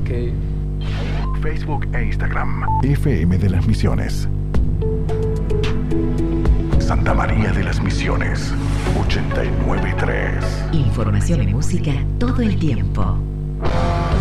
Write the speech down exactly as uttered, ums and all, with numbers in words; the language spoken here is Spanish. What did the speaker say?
Ok. Facebook e Instagram. F M de las Misiones. Santa María de las Misiones. ochenta y nueve punto tres. Información y música todo el tiempo.